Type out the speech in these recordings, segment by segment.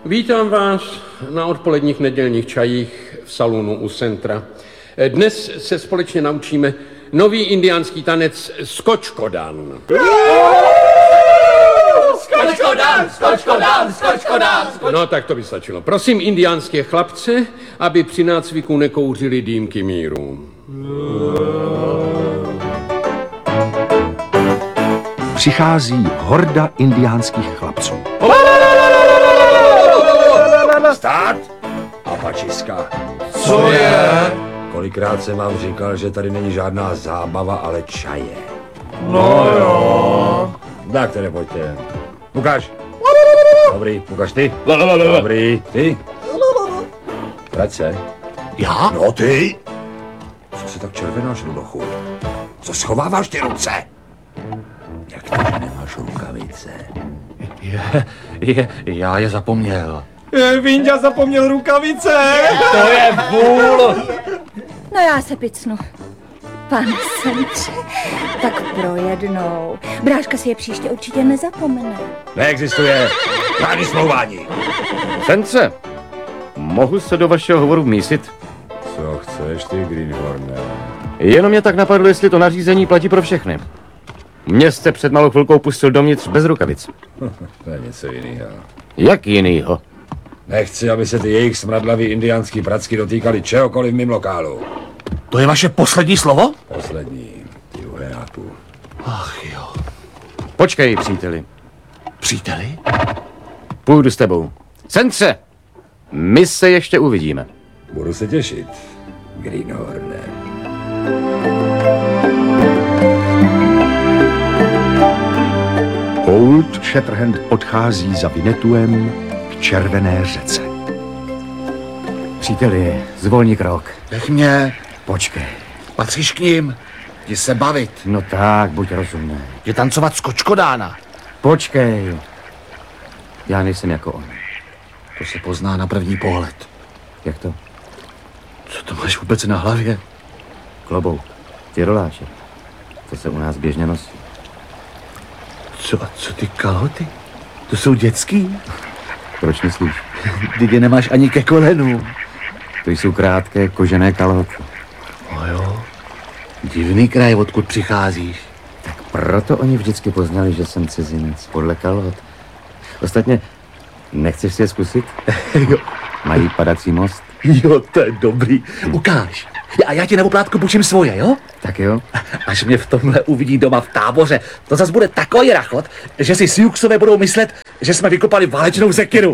Vítám vás na odpoledních nedělních čajích v salonu u centra. Dnes se společně naučíme nový indiánský tanec skočkodan. Skočkodan, skočkodan, skočkodan. No tak to by stačilo. Prosím indiánské chlapce, aby při nácviku nekouřili dýmky míru. Přichází horda indiánských chlapců. Stát! Apačiska. Co je? Kolikrát jsem vám říkal, že tady není žádná zábava, ale čaje. No jo. Tak tedy pojďte. Ukaž. Dobrý, ukaž ty. Dobrý, ty. Vrať se. Já? No ty. Co se tak červenáš, Rudochu? Co schováváš ty ruce? Jak to, že nemáš rukavice? Já je zapomněl. Vinďa zapomněl rukavice! To je vůl! No já se picnu. Pane centře, tak pro jednou. Bráška si je příště určitě nezapomene. Neexistuje žádný smlouvání. Centře, mohu se do vašeho hovoru vmísit? Co chceš ty, Greenhorne? Jenom mě tak napadlo, jestli to nařízení platí pro všechny. Mě jste před malou chvilkou pustil dovnitř bez rukavic. To je něco jiného. Jak jinýho? Nechci, aby se ty jejich smradlavý indiánský pracky dotýkali čehokoliv v mým lokálu. To je vaše poslední slovo? Poslední, ty uheráku. Ach jo. Počkej, příteli. Příteli? Půjdu s tebou. Centře, my se ještě uvidíme. Budu se těšit, Greenhorne. Old Shatterhand odchází za Vinetuem k červené řece. Příteli, zvolni krok. Nech mě. Počkej. Patříš k ním. Jdi se bavit. No tak, buď rozumný. Jdi tancovat skočkodána. Počkej. Já nejsem jako on. To se pozná na první pohled. Jak to? Co to máš vůbec na hlavě? Klobouk. Tyroláček. To se u nás běžně nosí. Co ty kalhoty? To jsou dětský? Proč myslíš? Ty je nemáš ani ke kolenu. To jsou krátké kožené kalhoty. No jo. Divný kraj, odkud přicházíš. Tak proto oni vždycky poznali, že jsem cizinec, podle kalhot. Ostatně, nechceš si je zkusit? Jo. Mají padací most? Jo, to je dobrý. Ukáž. A já ti na oplátku půjčím svoje, jo? Tak jo. Až mě v tomhle uvidí doma v táboře, to zas bude takový rachot, že si Siuxové budou myslet, že jsme vykopali válečnou sekiru.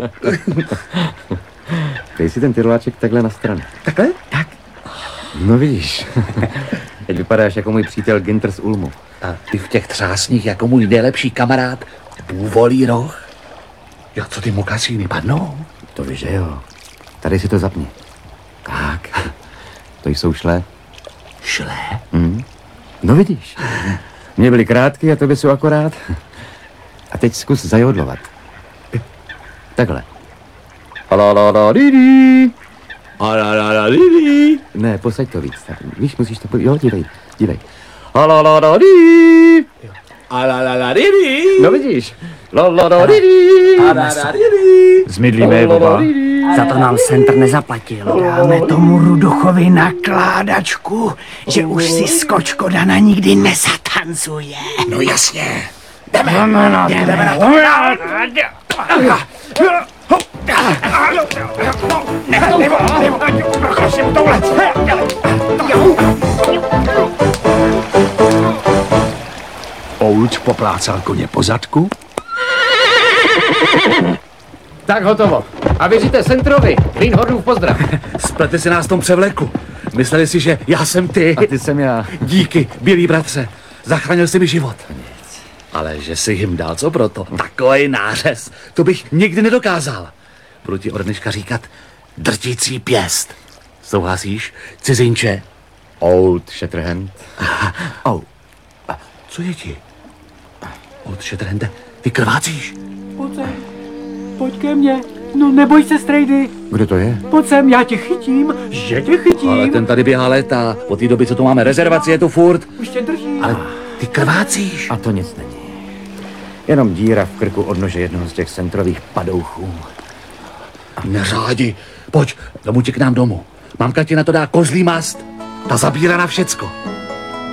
Dej si ten tyroláček takhle na stranu. Takhle? Tak. No vidíš. Teď vypadáš jako můj přítel Ginter z Ulmu. A ty v těch třásních jako můj nejlepší kamarád Bůvolí roh. Jo, co ty mokasíny padnou? To víš, že jo. Tady si to zapni. Tak. To jsou šle. Šle? No vidíš. Mě byly krátky a tobě jsou akorát. A teď zkus zajodlovat. Takhle. Alalalali. Alalalali. Ne, posaď to víc. Tak, víš, musíš to... Jo, dívej. Alalalali. Alalalali. No vidíš. Lalalali. Zmidlíme oba. Za to nám centr nezaplatil. Dáme tomu Rudochovi nakládačku, že už si skočkodana nikdy nezatancuje. No jasně. Jdeme na Old poplácal koně po zadku. Tak hotovo. A věříte centrovi. Greenhornův pozdrav. Splete si nás v tom převleku. Mysleli si, že já jsem ty. A ty jsem já. Díky, bílý bratře. Zachránil jsi mi život. Ale že jsi jim dal co proto? Takový nářez. To bych nikdy nedokázal. Budu ti od dneška říkat drtící pěst. Souhlasíš, cizinče? Old Shatterhand. Oh. A co je ti? Old Shatterhande, ty krvácíš? Pojď ke mně. No neboj se, strejdy. Kdo to je? Pojď sem, já tě chytím. Že tě chytím. Ale ten tady běhá léta. Od té doby, co tu máme rezervaci, je tu furt. Už tě drží. Ale ty krvácíš. A to nic není. Jenom díra v krku od nože jednoho z těch centrových padouchů. Neřádi. Pojď, domů ti k nám domů. Mamka ti na to dá kozlí mast. Ta zabírá na všecko.